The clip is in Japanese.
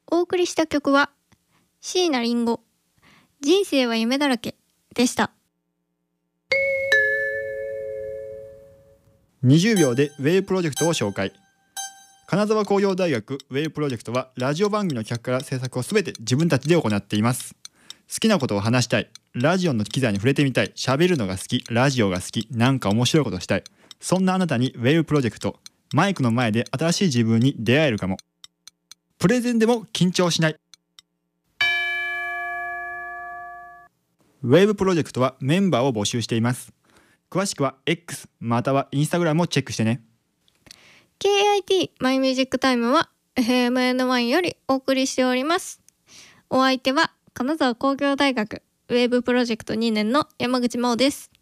お送りした曲は椎名林檎、人生は夢だらけでした。 20秒でウェイプロジェクトを紹介。金沢工業大学ウェイプロジェクトはラジオ番組の企画から制作をすべて自分たちで行っています。好きなことを話したい、ラジオの機材に触れてみたい、喋るのが好き、ラジオが好き、なんか面白いことしたい、そんなあなたにウェイプロジェクト、マイクの前で新しい自分に出会えるかも。プレゼンでも緊張しない。ウェブプロジェクトはメンバーを募集しています。詳しくは X または Instagram をチェックしてね。 KIT マイミュージックタイムは FMN1 よりお送りしております。お相手は金沢工業大学ウェブプロジェクト2年の山口真央です。